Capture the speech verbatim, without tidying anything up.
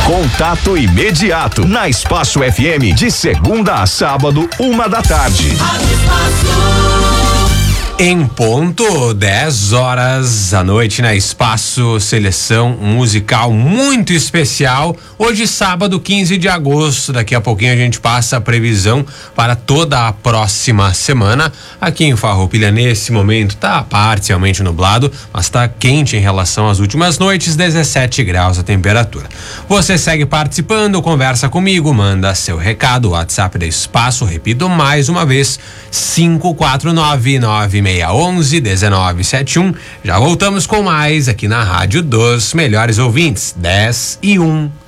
Contato imediato na Espaço F M de segunda a sábado, uma da tarde. Em ponto, dez horas da noite na Espaço, seleção musical muito especial. Hoje, sábado, quinze de agosto. Daqui a pouquinho a gente passa a previsão para toda a próxima semana. Aqui em Farroupilha, nesse momento, tá parcialmente nublado, mas tá quente em relação às últimas noites, dezessete graus a temperatura. Você segue participando, conversa comigo, manda seu recado, WhatsApp da Espaço, repito mais uma vez, cinco quatro nove nove seis onze dezenove setenta e um. Já voltamos com mais aqui na Rádio dos Melhores Ouvintes, dez e um.